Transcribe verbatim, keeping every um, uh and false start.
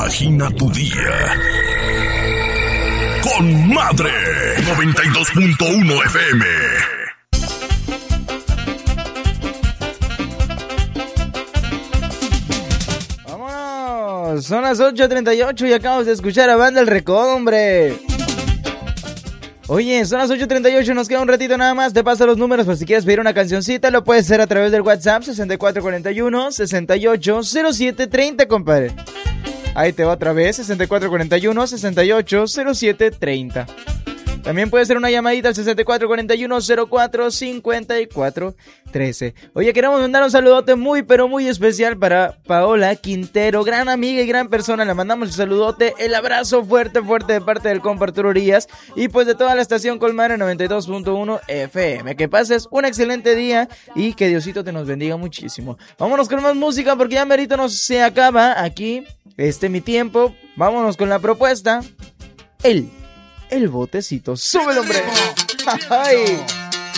Imagina tu día con Madre noventa y dos punto uno F M. Vámonos, son las ocho treinta y ocho y acabamos de escuchar a Banda El Recodo, hombre. Oye, son las ocho treinta y ocho, nos queda un ratito nada más. Te paso los números por si quieres pedir una cancioncita. Lo puedes hacer a través del WhatsApp sesenta y cuatro cuarenta y uno, sesenta y ocho, cero siete treinta, compadre. Ahí te va otra vez, sesenta y cuatro cuarenta y uno, sesenta y ocho, cero siete treinta. También puede ser una llamadita al sesenta y cuatro cuarenta y uno, cero cuatro cincuenta y cuatro trece. Oye, queremos mandar un saludote muy, pero muy especial para Paola Quintero, gran amiga y gran persona. Le mandamos el saludote, el abrazo fuerte, fuerte de parte del compa Arturo Urias y pues de toda la estación Colmar noventa y dos punto uno F M. Que pases un excelente día y que Diosito te nos bendiga muchísimo. Vámonos con más música porque ya merito nos se acaba aquí este mi tiempo. Vámonos con la propuesta. El El botecito. ¡Súbelo, hombre! ¡Ay!